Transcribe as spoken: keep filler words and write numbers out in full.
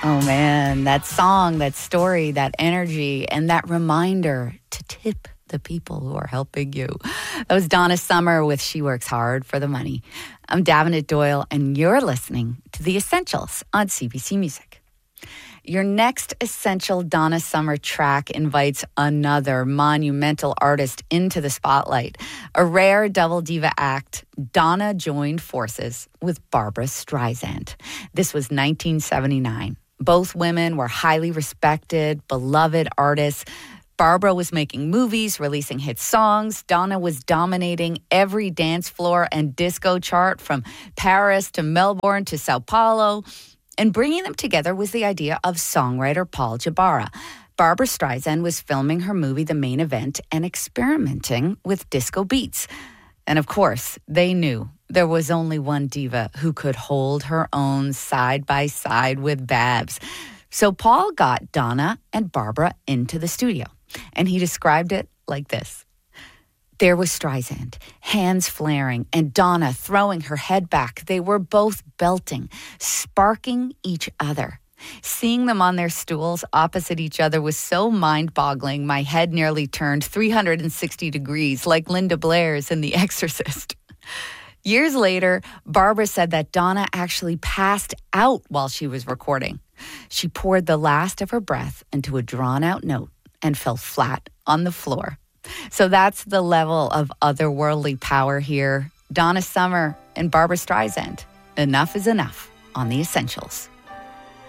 Oh man, that song, that story, that energy, and that reminder to tip the people who are helping you. That was Donna Summer with She Works Hard for the Money. I'm Davenant Doyle, and you're listening to The Essentials on C B C Music. Your next essential Donna Summer track invites another monumental artist into the spotlight. A rare double diva act, Donna joined forces with Barbra Streisand. This was nineteen seventy-nine. Both women were highly respected, beloved artists. Barbra was making movies, releasing hit songs. Donna was dominating every dance floor and disco chart from Paris to Melbourne to Sao Paulo. And bringing them together was the idea of songwriter Paul Jabara. Barbra Streisand was filming her movie The Main Event and experimenting with disco beats. And of course, they knew there was only one diva who could hold her own side by side with Babs. So Paul got Donna and Barbra into the studio, and he described it like this. There was Streisand, hands flaring, and Donna throwing her head back. They were both belting, sparking each other. Seeing them on their stools opposite each other was so mind-boggling, my head nearly turned three hundred sixty degrees, like Linda Blair's in The Exorcist. Years later, Barbra said that Donna actually passed out while she was recording. She poured the last of her breath into a drawn-out note and fell flat on the floor. So that's the level of otherworldly power here. Donna Summer and Barbra Streisand. Enough is enough on The Essentials.